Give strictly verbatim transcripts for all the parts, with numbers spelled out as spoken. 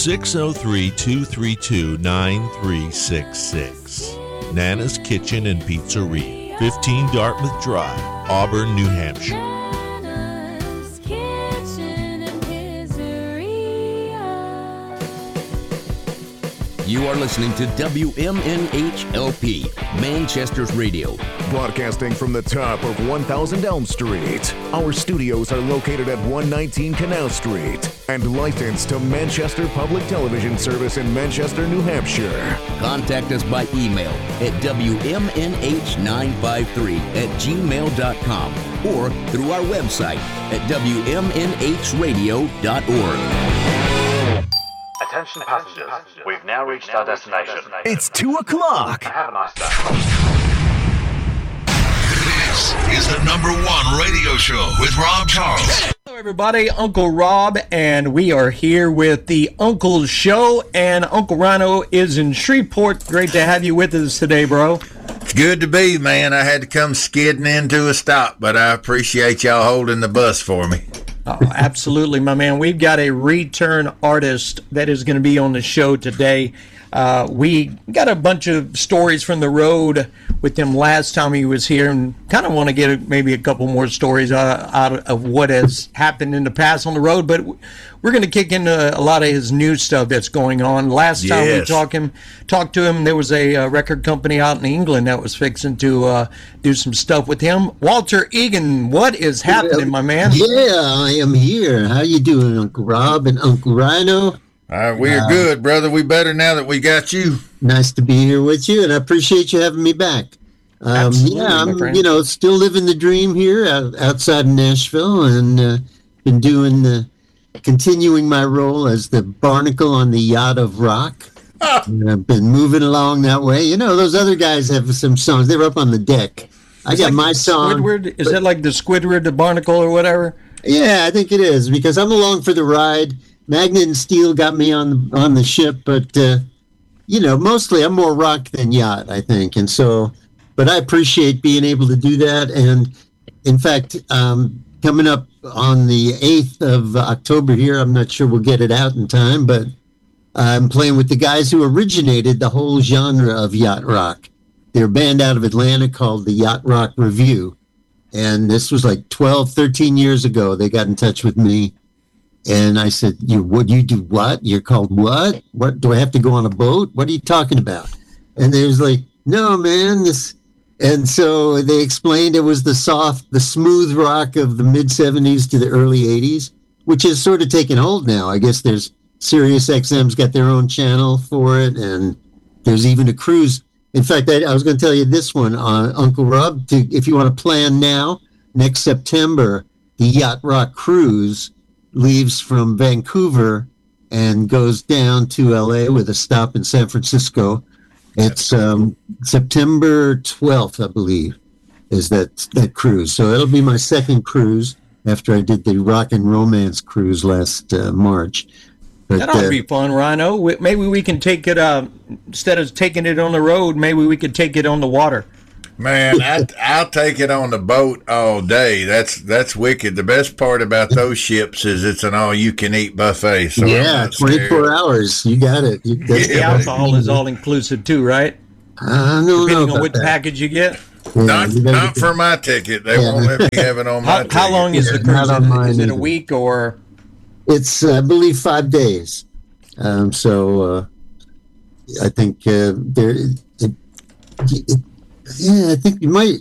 six oh three, two three two, nine three six six. Nana's Kitchen and Pizzeria, fifteen Dartmouth Drive, Auburn, New Hampshire. Nana's Kitchen and Pizzeria. You are listening to W M N H L P, Manchester's radio. Broadcasting from the top of one thousand Elm Street. Our studios are located at one nineteen Canal Street and licensed to Manchester Public Television Service in Manchester, New Hampshire. Contact us by email at W M N H nine five three at gmail dot com or through our website at W M N H radio dot org. Attention passengers, we've now reached our destination. It's two o'clock. Have a nice day. This is the number one radio show with Rob Charles. Hello, everybody. Uncle Rob, and we are here with the Uncle Show, and Uncle Rhino is in Shreveport. Great to have you with us today, bro. It's good to be, man. I had to come skidding into a stop, but I appreciate y'all holding the bus for me. Oh, absolutely, my man. We've got a return artist that is going to be on the show today. Uh, we got a bunch of stories from the road with him last time he was here, and kind of want to get maybe a couple more stories uh, out of what has happened in the past on the road. But we're going to kick into a lot of his new stuff that's going on. Last time Yes. we talked him, talked to him, there was a uh, record company out in England that was fixing to uh, do some stuff with him. Walter Egan, what is happening, my man? Yeah, I am here. How you doing, Uncle Rob and Uncle Rhino? All right, we're uh, good, brother. We better now that we got you. Nice to be here with you, and I appreciate you having me back. Um, Absolutely, yeah, my I'm, friend. you know, still living the dream here out, outside of Nashville, and uh, been doing the, continuing my role as the barnacle on the yacht of rock. And I've been moving along that way. You know, those other guys have some songs. They were up on the deck. I It's got like my song. Squidward? Is that like the Squidward, the barnacle, or whatever? Yeah, I think it is, because I'm along for the ride. Magnet and Steel got me on the, on the ship, but, uh, you know, mostly I'm more rock than yacht, I think. And so, but I appreciate being able to do that. And in fact, um, coming up on the eighth of October here, I'm not sure we'll get it out in time, but I'm playing with the guys who originated the whole genre of yacht rock. They're a band out of Atlanta called the Yacht Rock Review. And this was like twelve, thirteen years ago. They got in touch with me. And I said, "You would you do what? You're called what? What do I have to go on a boat? What are you talking about?" And they was like, "No, man, this." And so they explained it was the soft, the smooth rock of the mid seventies to the early eighties, which has sort of taken hold now. I guess there's Sirius X M's got their own channel for it, and there's even a cruise. In fact, I, I was going to tell you this one, uh, Uncle Rob, to, if you want to plan now, next September, the Yacht Rock Cruise leaves from Vancouver and goes down to L A with a stop in San Francisco. It's um, September twelfth, I believe, is that that cruise. So it'll be my second cruise after I did the Rock and Romance cruise last uh, March. But, That ought to uh, be fun, Rhino. We- Maybe we can take it, uh, instead of taking it on the road, maybe we could take it on the water. Man, I, I'll take it on the boat all day. That's that's wicked. The best part about those ships is it's an all-you-can-eat buffet. So I'm yeah, not scared. twenty-four hours. You got it. You, that's The Yeah, alcohol is all inclusive too, right? I don't know Depending on about what that. package you get. Yeah, Not, you gotta not get- for my ticket. They Yeah. won't let me have it on my How, ticket. how long is the Yeah, cruise? not on mine Is it a either. week or? It's, uh, I believe, five days. Um, so uh, I think uh, there. It, it, yeah, I think you might.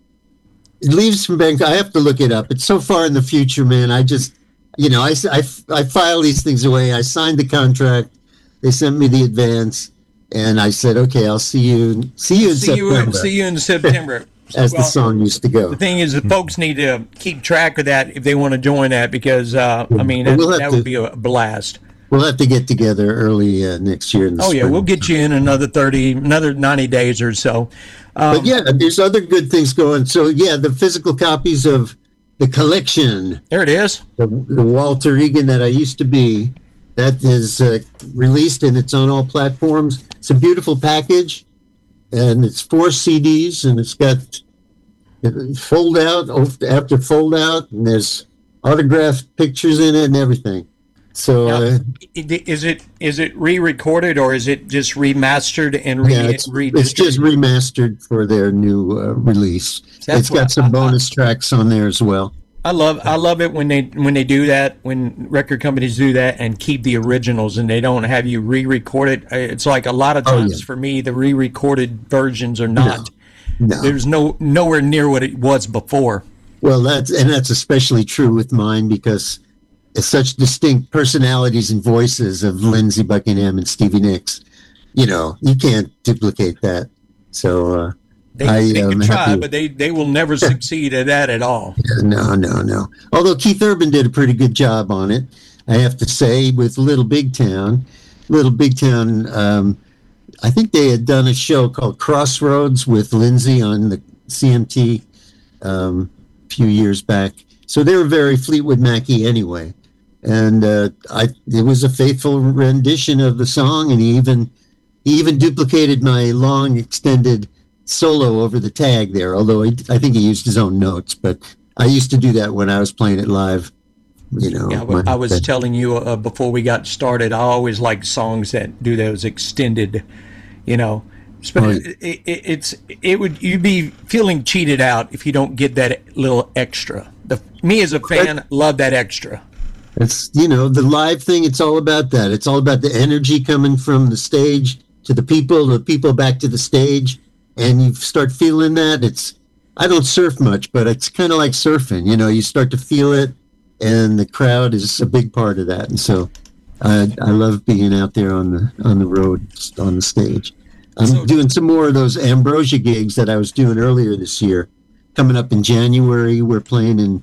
It leaves from Bangkok. I have to look it up. It's so far in the future, man. I just, you know, I, I, I file these things away. I signed the contract. They sent me the advance, and I said, okay, I'll see you. See you in See you, September, see you in September. as the Well, song used to go. The thing is, the folks need to keep track of that if they want to join that, because uh, I mean Well, that, we'll have that to- would be a blast. We'll have to get together early uh, next year. In the Oh yeah, spring. we'll get you in another thirty, another ninety days or so. Um, But yeah, there's other good things going. So yeah, the physical copies of the collection, there it is. the, the Walter Egan that I used to be, that is uh, released and it's on all platforms. It's a beautiful package, and it's four C Ds, and it's got fold out after fold out, and there's autographed pictures in it and everything. So Now, uh, i- is it is it re-recorded or is it just remastered and re yeah, it's, it's redistributed? just remastered for their new uh, release. That's It's got what some I- bonus tracks on there as well. I love I love it when they when they do that, when record companies do that and keep the originals and they don't have you re-record it. It's like a lot of Oh, times yeah. for me the re-recorded versions are not. No. There's no nowhere near what it was before. Well, that's and that's especially true with mine because it's such distinct personalities and voices of Lindsey Buckingham and Stevie Nicks. You know, you can't duplicate that. So uh, They, I they am can try, happy. but they, they will never succeed at that at all. No, no, no. Although Keith Urban did a pretty good job on it, I have to say, with Little Big Town. Little Big Town, um, I think they had done a show called Crossroads with Lindsay on the C M T um, a few years back. So they were very Fleetwood Mackie anyway. And uh, I, it was a faithful rendition of the song, and he even he even duplicated my long extended solo over the tag there, although he, I think he used his own notes, but I used to do that when I was playing it live, you know. Yeah, when- I was telling you uh, before we got started, I always like songs that do those extended, you know. Oh, It, it, it's it would you'd be feeling cheated out if you don't get that little extra. The, me as a fan, love that extra. It's, you know, the live thing, it's all about that. It's all about the energy coming from the stage to the people, the people back to the stage, and you start feeling that. It's, I don't surf much, but it's kind of like surfing, you know, you start to feel it, and the crowd is a big part of that. And so I, I love being out there on the, on the road, on the stage. I'm So- doing some more of those Ambrosia gigs that I was doing earlier this year. Coming up in January, we're playing in,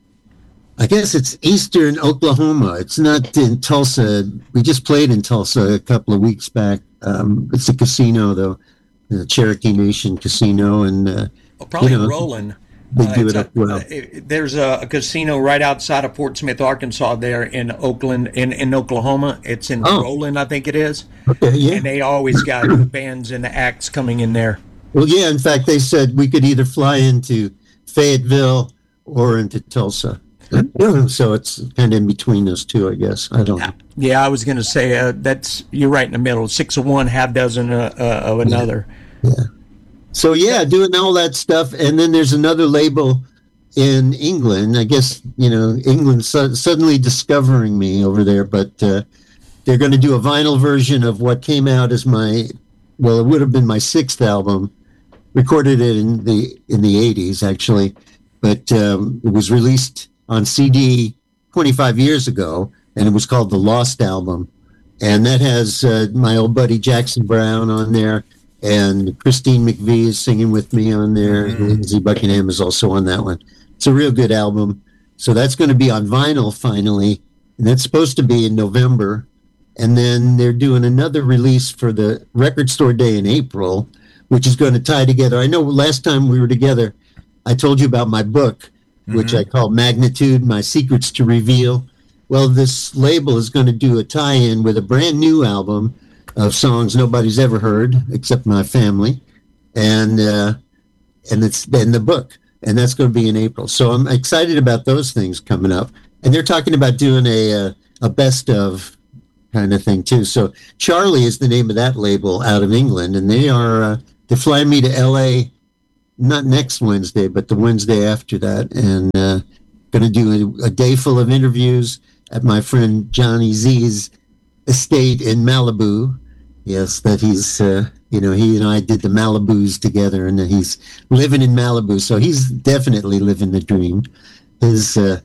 I guess it's eastern Oklahoma. It's not in Tulsa. We just played in Tulsa a couple of weeks back. Um, it's a casino, though, the Cherokee Nation Casino, and uh, Well, probably you know, Roland. they Uh, do it's it a- up well. uh, it- there's a, a casino right outside of Fort Smith, Arkansas. There in Oakland, in, in Oklahoma. It's in Oh. Roland, I think it is. Okay, yeah. And they always got bands and the acts coming in there. Well, yeah. In fact, they said we could either fly into Fayetteville or into Tulsa. So it's kind of in between those two, I guess. I don't know. Yeah, I was going to say uh, that's you're right in the middle. Six of one, half dozen uh, uh, of another. So yeah, doing all that stuff, and then there's another label in England. I guess you know England su- suddenly discovering me over there, but uh, they're going to do a vinyl version of what came out as my, well, it would have been my sixth album. Recorded it in the in the eighties actually, but um, it was released on C D twenty-five years ago, and it was called the Lost Album, and that has uh, my old buddy Jackson Brown on there. And Christine McVie is singing with me on there. And Lindsey Buckingham is also on that one. It's a real good album. So that's going to be on vinyl finally. And that's supposed to be in November. And then they're doing another release for the Record Store Day in April, which is going to tie together. I know last time we were together, I told you about my book, which I call Magnitude, My Secrets to Reveal. Well, this label is going to do a tie-in with a brand new album of songs nobody's ever heard except my family, and uh, and it's in the book, and that's going to be in April. So I'm excited about those things coming up, and they're talking about doing a a, a best of kind of thing too. So Charlie is the name of that label out of England, and they are uh, they're flying me to L A not next Wednesday, but the Wednesday after that, and uh, going to do a, a day full of interviews at my friend Johnny Z's estate in Malibu. Yes, that he's, uh, you know, he and I did the Malibus together, and he's living in Malibu, so he's definitely living the dream. His, uh,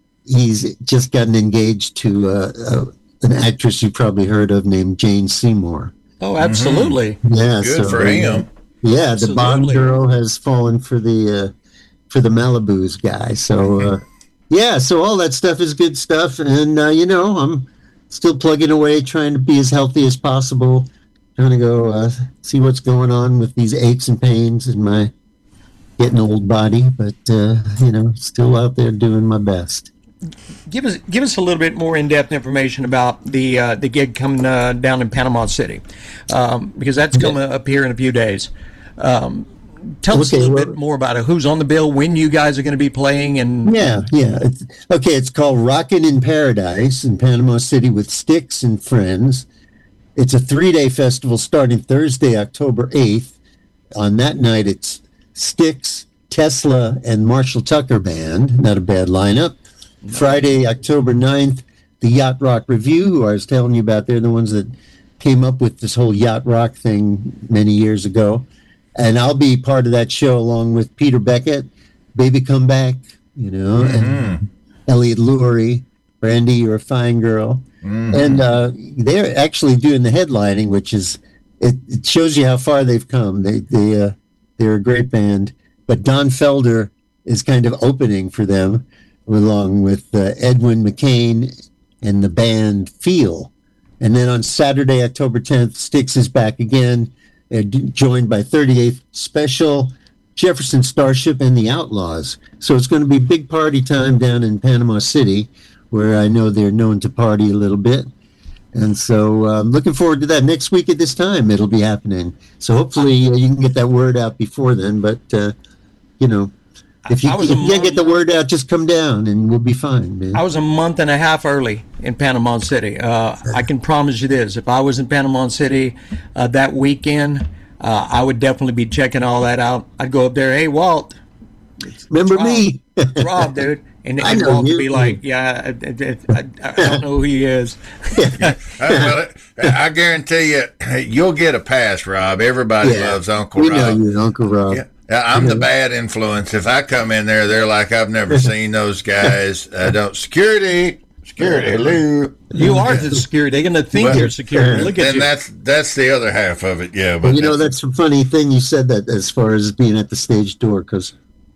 he's just gotten engaged to uh, uh, an actress you probably heard of named Jane Seymour. Oh, absolutely. Yeah, Good so, for him. Yeah, the Bond Absolutely. girl has fallen for the uh, for the Malibu's guy. So uh, yeah, so all that stuff is good stuff, and uh, you know, I'm still plugging away, trying to be as healthy as possible, trying to go uh, see what's going on with these aches and pains in my getting old body, but uh, you know, still out there doing my best. Give us give us a little bit more in-depth information about the uh, the gig coming uh, down in Panama City, um, because that's coming up here in a few days. Um, tell us a Okay, little well- bit more about it. Who's on the bill? When you guys are going to be playing? And Yeah, yeah. It's, okay, it's called Rockin' in Paradise in Panama City with Styx and Friends. It's a three-day festival starting Thursday, October eighth. On that night, it's Styx, Tesla, and Marshall Tucker Band. Not a bad lineup. Friday, October ninth, the Yacht Rock Review, who I was telling you about. They're the ones that came up with this whole yacht rock thing many years ago. And I'll be part of that show along with Peter Beckett, Baby Come Back, you know, and Elliot Lurie, Brandy, You're a Fine Girl. And uh, they're actually doing the headlining, which is, it, it shows you how far they've come. They, they, uh, they're a great band. But Don Felder is kind of opening for them, along with uh, Edwin McCain and the band Feel. And then on Saturday, October tenth, Styx is back again. They're d- joined by thirty-eighth Special, Jefferson Starship, and the Outlaws. So it's going to be big party time down in Panama City, where I know they're known to party a little bit. And so I'm looking forward to that. Next week at this time, it'll be happening. So hopefully uh, you can get that word out before then. But, uh, you know, if you, I was if a you can't get the month- word out, just come down and we'll be fine, man. I was a month and a half early in Panama City. Uh, I can promise you this: if I was in Panama City uh, that weekend, uh, I would definitely be checking all that out. I'd go up there, hey Walt, Remember Rob. me? it's Rob, dude, and, I and know Walt would you. be like, yeah, I, I, I, I don't know who he is. Uh, well, I guarantee you, you'll get a pass, Rob. Everybody Yeah. loves Uncle We Rob. know you, Uncle Rob. Yeah. Yeah, I'm the bad influence. If I come in there, they're like, I've never seen those guys. I don't security, security, hello. You are the security. They're going to think Well, you're security. Look at Then you. that's that's the other half of it. Yeah, but You know, that's a funny thing you said that as far as being at the stage door, because,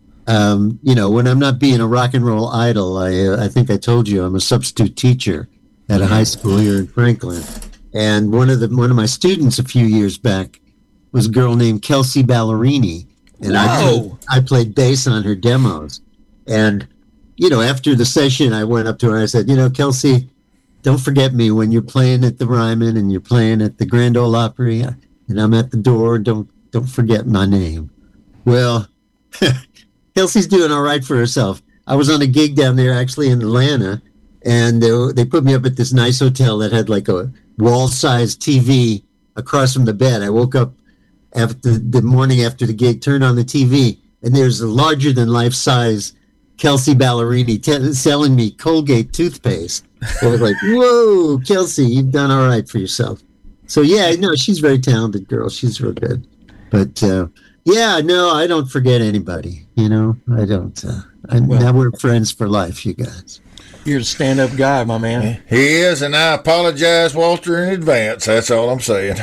um, you know, when I'm not being a rock and roll idol, I, uh, I think I told you I'm a substitute teacher at a high school here in Franklin. And one of the one of my students a few years back was a girl named Kelsey Ballerini. And I Whoa. played, I played bass on her demos. And, you know, after the session, I went up to her and I said, you know, Kelsey, don't forget me when you're playing at the Ryman and you're playing at the Grand Ole Opry and I'm at the door. Don't don't forget my name. Well, Kelsey's doing all right for herself. I was on a gig down there actually in Atlanta, and they, they put me up at this nice hotel that had like a wall-sized T V across from the bed. I woke up after the morning after the gig, turned on the T V, and there's a larger-than-life size Kelsey Ballerini t- selling me Colgate toothpaste. I was like, whoa, Kelsey, you've done all right for yourself. So, yeah, no, she's a very talented girl. She's real good. But, uh, yeah, no, I don't forget anybody, you know. I don't. Uh, I, Well- now we're friends for life, you guys. You're a stand-up guy, my man. he is, and I apologize, Walter, in advance. That's all I'm saying.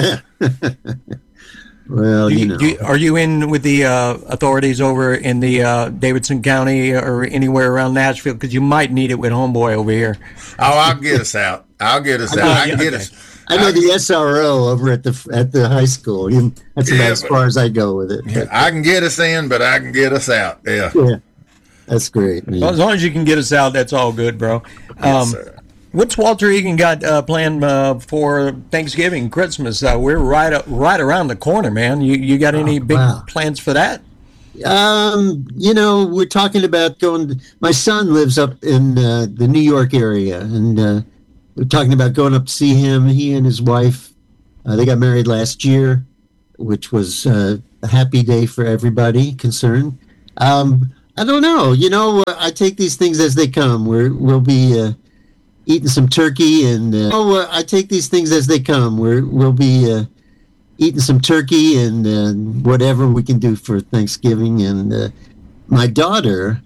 Well, Do you you, know. do you- are you in with the uh, authorities over in the uh, Davidson County or anywhere around Nashville? Because you might need it with homeboy over here. Oh, I'll get us out. I'll get us out. know, I can yeah, get okay. us. I know the S R O over at the at the high school. You, that's about Yeah, as but- far as I go with it. But, I can get us in, but I can get us out. Yeah. yeah, that's great. man. Well, as long as you can get us out, that's all good, bro. Um, sir. what's Walter Egan got uh, planned uh, for Thanksgiving, Christmas? Uh, we're right up, right around the corner, man. You you got any big wow. plans for that? Um, you know, we're talking about going. My son lives up in uh, the New York area, and uh, we're talking about going up to see him. He and his wife, uh, they got married last year, which was uh, a happy day for everybody concerned. Um, I don't know. You know, uh, I take these things as they come. We're, we'll be uh, eating some turkey, and uh, oh, uh, I take these things as they come. We're, we'll be uh, eating some turkey and uh, whatever we can do for Thanksgiving. And uh, my daughter